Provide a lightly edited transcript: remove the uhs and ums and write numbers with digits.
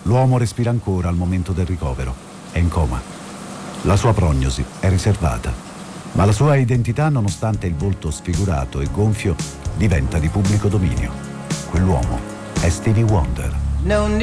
L'uomo respira ancora al momento del ricovero. È in coma. La sua prognosi è riservata, ma la sua identità, nonostante il volto sfigurato e gonfio, diventa di pubblico dominio. Quell'uomo è Stevie Wonder.